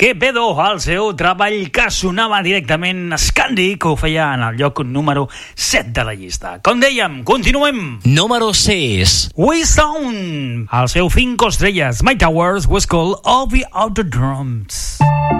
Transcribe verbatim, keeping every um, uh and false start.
Que pedo al seu treball que sonava directament Scandi, que ho feia en el lloc número set de la llista. Com dèiem, continuem. Número sis. We Sound, el seu cinco estrelles, My Towers was called All the Outer Drums.